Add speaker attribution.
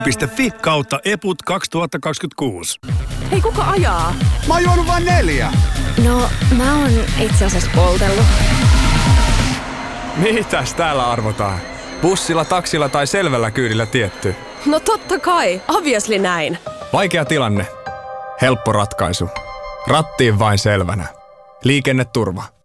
Speaker 1: .fi/eput 2026.
Speaker 2: Hei, kuka ajaa?
Speaker 3: Mä oon juonut vain 4.
Speaker 2: No, mä oon itse asiassa poltellut.
Speaker 4: Mitäs täällä arvotaan? Bussilla, taksilla tai selvällä kyydillä tietty?
Speaker 2: No totta kai, obviously näin.
Speaker 4: Vaikea tilanne. Helppo ratkaisu. Rattiin vain selvänä. Liikenneturva.